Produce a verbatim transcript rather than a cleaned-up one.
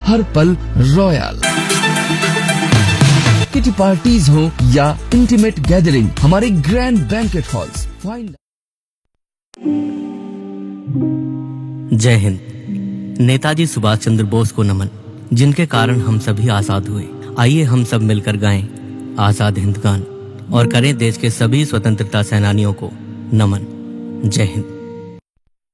हर पल royal. Kitty parties हो या इंटीमेट गैदरिंग, हमारे ग्रैंड बैंकेट हॉल्स। फाइंड जय हिंद। नेताजी सुभाष चंद्र बोस को नमन, जिनके कारण हम सभी आजाद हुए। आइए हम सब मिलकर गाएं आजाद हिंद गान और करें देश के सभी स्वतंत्रता सेनानियों को नमन। जय हिंद।